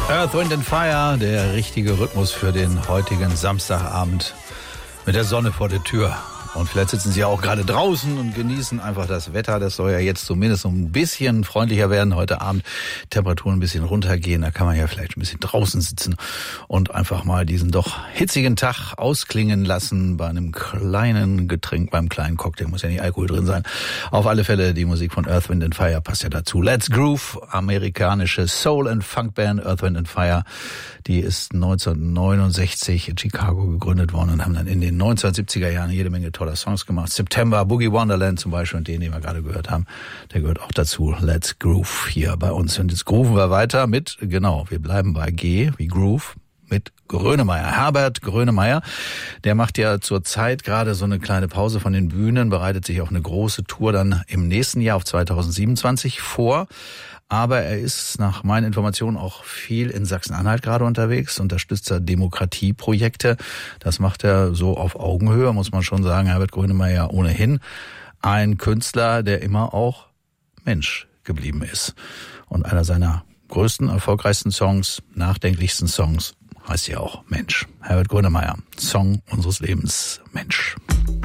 Earth, Wind and Fire, der richtige Rhythmus für den heutigen Samstagabend mit der Sonne vor der Tür. Und vielleicht sitzen Sie ja auch gerade draußen und genießen einfach das Wetter. Das soll ja jetzt zumindest so ein bisschen freundlicher werden. Heute Abend Temperaturen ein bisschen runtergehen. Da kann man ja vielleicht ein bisschen draußen sitzen und einfach mal diesen doch hitzigen Tag ausklingen lassen bei einem kleinen Getränk, beim kleinen Cocktail. Muss ja nicht Alkohol drin sein. Auf alle Fälle die Musik von Earth, Wind and Fire passt ja dazu. Let's Groove, amerikanische Soul- and Funk-Band Earth, Wind and Fire. Die ist 1969 in Chicago gegründet worden und haben dann in den 1970er Jahren jede Menge toller Songs gemacht. September, Boogie Wonderland zum Beispiel, und den wir gerade gehört haben, der gehört auch dazu. Let's Groove hier bei uns. Und jetzt grooven wir weiter mit, wir bleiben bei G wie Groove, mit Grönemeyer. Herbert Grönemeyer, der macht ja zurzeit gerade so eine kleine Pause von den Bühnen, bereitet sich auf eine große Tour dann im nächsten Jahr auf 2027 vor. Aber er ist nach meinen Informationen auch viel in Sachsen-Anhalt gerade unterwegs, unterstützt er Demokratieprojekte. Das macht er so auf Augenhöhe, muss man schon sagen. Herbert Grönemeyer ohnehin ein Künstler, der immer auch Mensch geblieben ist. Und einer seiner größten, erfolgreichsten Songs, nachdenklichsten Songs heißt ja auch Mensch. Herbert Grönemeyer, Song unseres Lebens, Mensch.